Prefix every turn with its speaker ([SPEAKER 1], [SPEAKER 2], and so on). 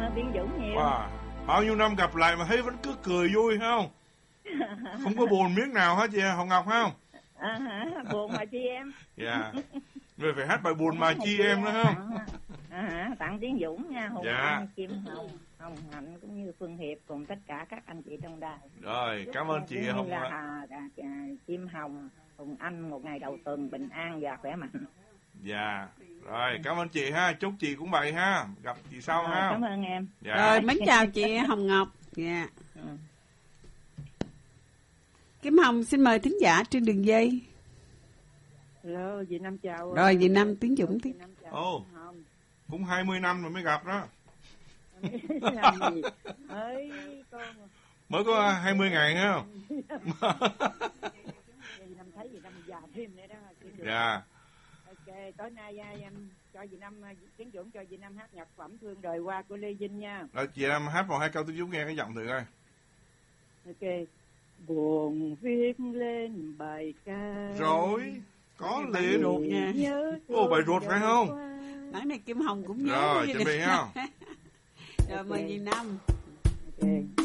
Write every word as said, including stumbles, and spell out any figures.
[SPEAKER 1] Tiến Dũng nhiều.
[SPEAKER 2] Wow. Bao nhiêu năm gặp lại mà thấy vẫn cứ cười vui không? Không có buồn miếng nào hết chị Hồng Ngọc không?
[SPEAKER 1] À, hả? Buồn mà chi em.
[SPEAKER 2] Dạ. Người phải hát bài buồn mà chi em nữa không?
[SPEAKER 1] À, hả? Tặng Tiến Dũng nha, Hùng
[SPEAKER 2] dạ.
[SPEAKER 1] Anh, Kim Hồng, Hồng Hạnh cũng như Phương Hiệp cùng tất cả các anh chị trong đài.
[SPEAKER 2] Rồi, cảm ơn chị Hồng
[SPEAKER 1] Ngọc. À, à, Kim Hồng, Hùng Anh một ngày đầu tuần bình an và khỏe mạnh.
[SPEAKER 2] Dạ. Rồi, cảm ơn chị ha, chúc chị cũng vậy ha, gặp chị sau
[SPEAKER 1] à,
[SPEAKER 2] ha.
[SPEAKER 1] Cảm ơn em.
[SPEAKER 3] Dạ. Rồi, mến chào chị Hồng Ngọc. Dạ. Ừ. Kim Hồng xin mời thính giả trên đường dây.
[SPEAKER 1] Hello, dì Năm chào.
[SPEAKER 3] Rồi, dì Năm Tiến Dũng tiếp.
[SPEAKER 2] Ồ, oh, cũng hai mươi năm rồi mới gặp đó.
[SPEAKER 1] Làm gì? Mới con
[SPEAKER 2] mới có hai mươi ngày ha.
[SPEAKER 1] Dì Năm thấy dì Năm già thêm nữa đó.
[SPEAKER 2] Dạ.
[SPEAKER 1] Ok, tối nay em cho dì Năm, Tiến Dũng cho dì Năm hát nhạc phẩm Thương Đời Qua của Lê Vinh nha.
[SPEAKER 2] Rồi, chị Năm hát một hai câu Tiến Dũng nghe cái giọng thử coi.
[SPEAKER 1] Ok. Buồn viết lên bài ca.
[SPEAKER 2] Rồi, có liền.
[SPEAKER 3] Ruột nha.
[SPEAKER 2] Ồ, bài ruột phải không?
[SPEAKER 3] Nãy này Kim Hồng cũng nhớ.
[SPEAKER 2] Rồi, chuẩn bị không?
[SPEAKER 3] Rồi, mời dì Năm.
[SPEAKER 1] Ok.